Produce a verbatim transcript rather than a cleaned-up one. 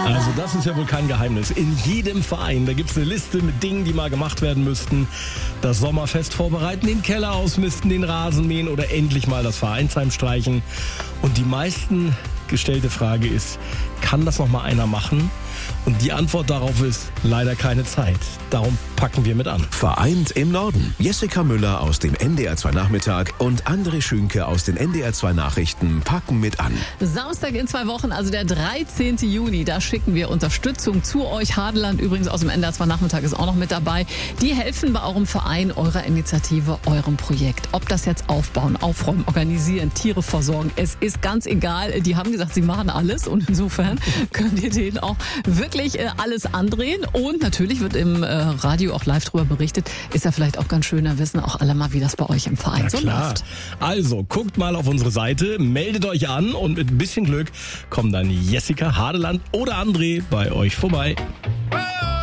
Also das ist ja wohl kein Geheimnis. In jedem Verein, da gibt es eine Liste mit Dingen, die mal gemacht werden müssten. Das Sommerfest vorbereiten, den Keller ausmisten, den Rasen mähen oder endlich mal das Vereinsheim streichen. Und die meisten gestellte Frage ist, kann das noch mal einer machen? Und die Antwort darauf ist leider keine Zeit. Darum packen wir mit an. Vereint im Norden. Jessica Müller aus dem N D R zwei Nachmittag und André Schünke aus den N D R zwei Nachrichten packen mit an. Samstag in zwei Wochen, also der dreizehnten Juni, da schicken wir Unterstützung zu euch. Hadeland übrigens aus dem N D R zwei Nachmittag ist auch noch mit dabei. Die helfen bei eurem Verein, eurer Initiative, eurem Projekt. Ob das jetzt aufbauen, aufräumen, organisieren, Tiere versorgen, es ist ganz egal. Die haben gesagt, sie machen alles und insofern könnt ihr denen auch wirklich äh, alles andrehen. Und natürlich wird im äh, Radio auch live drüber berichtet. Ist ja vielleicht auch ganz schön, da wissen auch alle mal, wie das bei euch im Verein Na so klar. läuft. Also guckt mal auf unsere Seite, meldet euch an und mit ein bisschen Glück kommen dann Jessica, Hadeland oder André bei euch vorbei.